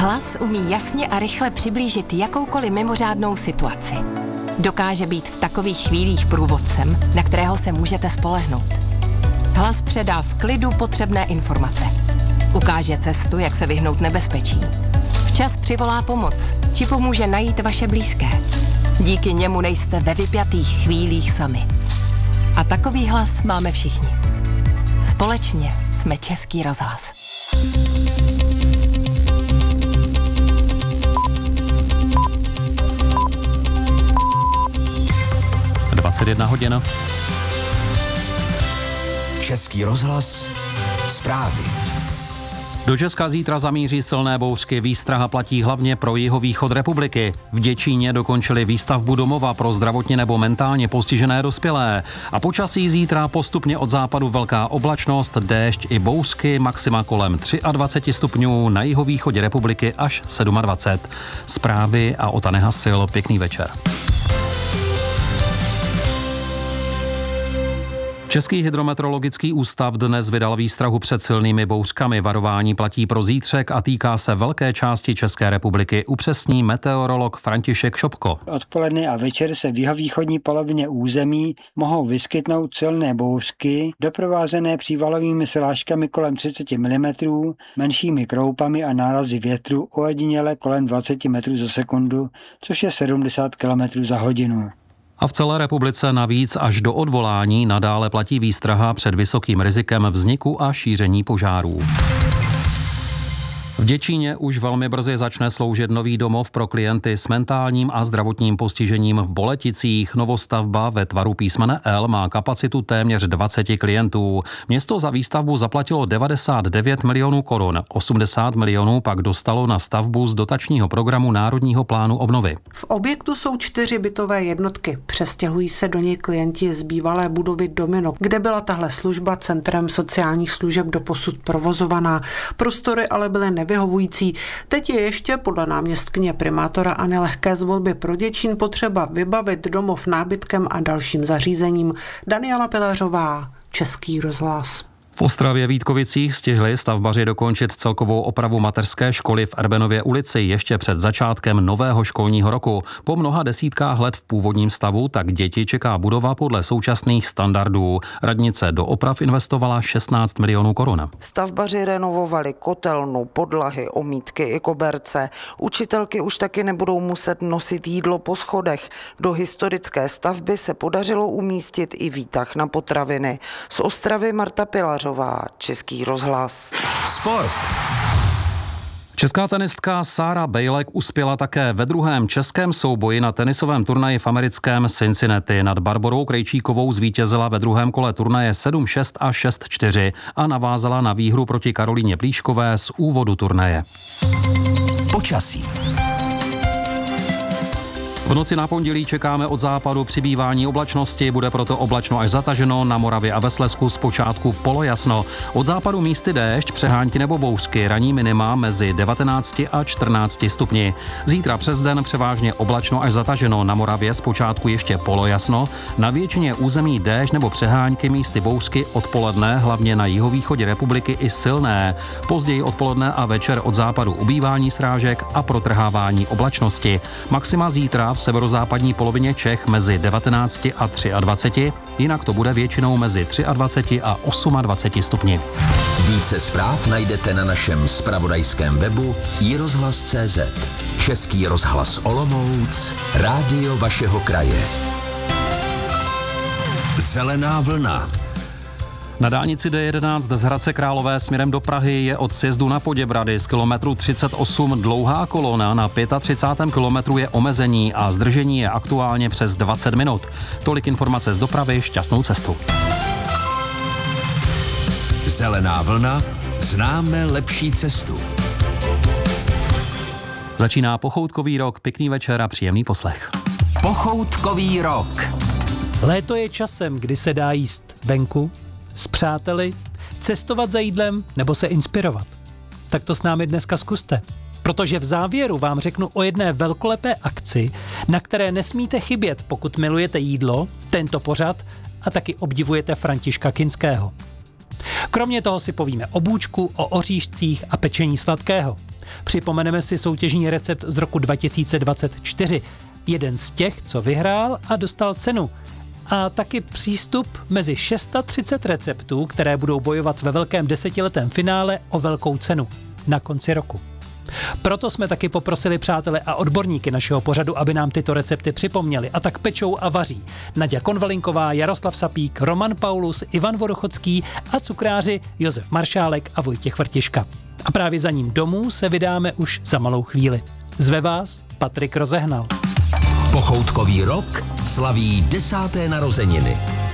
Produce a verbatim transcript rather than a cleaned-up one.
Hlas umí jasně a rychle přiblížit jakoukoliv mimořádnou situaci. Dokáže být v takových chvílích průvodcem, na kterého se můžete spolehnout. Hlas předá v klidu potřebné informace. Ukáže cestu, jak se vyhnout nebezpečí. Včas přivolá pomoc, či pomůže najít vaše blízké. Díky němu nejste ve vypjatých chvílích sami. A takový hlas máme všichni. Společně jsme Český rozhlas. dvacet jedna hodin. Český rozhlas, zprávy. Do Česka zítra zamíří silné bouřky. Výstraha platí hlavně pro jihovýchod republiky. V Děčíně dokončili výstavbu domova pro zdravotně nebo mentálně postižené dospělé. A počasí zítra postupně od západu velká oblačnost, déšť i bouřky, maxima kolem dvacet tři stupňů, na jihovýchodě republiky až dvacet sedm. Zprávy a Ota Nehasil, pěkný večer. Český hydrometeorologický ústav dnes vydal výstrahu před silnými bouřkami. Varování platí pro zítřek a týká se velké části České republiky, upřesní meteorolog František Šopko. Odpoledne a večer se v jihovýchodní polovině území mohou vyskytnout silné bouřky, doprovázené přívalovými srážkami kolem třicet milimetrů, menšími kroupami a nárazy větru ojediněle kolem dvacet metrů za sekundu, což je sedmdesát kilometrů za hodinu. A v celé republice navíc až do odvolání nadále platí výstraha před vysokým rizikem vzniku a šíření požárů. V Děčíně už velmi brzy začne sloužit nový domov pro klienty s mentálním a zdravotním postižením v Boleticích. Novostavba ve tvaru písmene L má kapacitu téměř dvacet klientů. Město za výstavbu zaplatilo devadesát devět milionů korun, osmdesát milionů pak dostalo na stavbu z dotačního programu Národního plánu obnovy. V objektu jsou čtyři bytové jednotky. Přestěhují se do něj klienti z bývalé budovy Domino, kde byla tahle služba centrem sociálních služeb doposud provozovaná. Prostory ale byly nevyhovující. Teď je ještě podle náměstkyně primátora Anny Lehké z Volby pro Děčín potřeba vybavit domov nábytkem a dalším zařízením. Daniela Pilařová, Český rozhlas. V Ostravě Vítkovicích stihli stavbaři dokončit celkovou opravu mateřské školy v Erbenově ulici ještě před začátkem nového školního roku. Po mnoha desítkách let v původním stavu tak děti čeká budova podle současných standardů. Radnice do oprav investovala šestnáct milionů korun. Stavbaři renovovali kotelnu, podlahy, omítky i koberce. Učitelky už taky nebudou muset nosit jídlo po schodech. Do historické stavby se podařilo umístit i výtah na potraviny. Z Ostravy Marta Pilařová, Český rozhlas. Sport. Česká tenistka Sarah Bejlek uspěla také ve druhém českém souboji na tenisovém turnaji v americkém Cincinnati. Nad Barborou Krejčíkovou zvítězila ve druhém kole turnaje sedm šest a šest čtyři a navázala na výhru proti Karolíně Plíškové z úvodu turnaje. Počasí. V noci na pondělí čekáme od západu přibývání oblačnosti, bude proto oblačno až zataženo, na Moravě a ve Slezsku zpočátku polojasno. Od západu místy déšť, přehánky nebo bouřky, ranní minima mezi devatenácti a čtrnácti stupni. Zítra přes den převážně oblačno až zataženo, na Moravě zpočátku ještě polojasno, na většině území déšť nebo přehánky místy bouřky odpoledne, hlavně na jihovýchodě republiky i silné. Později odpoledne a večer od západu ubývání srážek a protrhávání oblačnosti. Maxima zítra v severozápadní polovině Čech mezi devatenácti a dvaceti třemi, jinak to bude většinou mezi dvaceti třemi a dvaceti osmi stupni. Více zpráv najdete na našem zpravodajském webu i rozhlas tečka cé zet. Český rozhlas Olomouc, rádio vašeho kraje. Zelená vlna. Na dálnici D jedenáct z Hradce Králové směrem do Prahy je od sjezdu na Poděbrady z kilometru třicet osm dlouhá kolona, na třicátém pátém kilometru je omezení a zdržení je aktuálně přes dvacet minut. Tolik informace z dopravy, šťastnou cestu. Zelená vlna, známe lepší cestu. Začíná pochoutkový rok, pěkný večer a příjemný poslech. Pochoutkový rok. Léto je časem, kdy se dá jíst venku, s přáteli, cestovat za jídlem nebo se inspirovat. Tak to s námi dneska zkuste. Protože v závěru vám řeknu o jedné velkolepé akci, na které nesmíte chybět, pokud milujete jídlo, tento pořad a taky obdivujete Františka Kinského. Kromě toho si povíme o bůčku, o oříšcích a pečení sladkého. Připomeneme si soutěžní recept z roku dva tisíce dvacet čtyři. Jeden z těch, co vyhrál a dostal cenu. A taky přístup mezi třicet šest receptů, které budou bojovat ve velkém desetiletém finále o velkou cenu na konci roku. Proto jsme taky poprosili přátele a odborníky našeho pořadu, aby nám tyto recepty připomněli. A tak pečou a vaří Naďa Konvalinková, Jaroslav Sapík, Roman Paulus, Ivan Vodochodský a cukráři Josef Maršálek a Vojtěch Vrtiška. A právě za ním domů se vydáme už za malou chvíli. Zve vás Patrik Rozehnal. Pochoutkový rok slaví desáté narozeniny.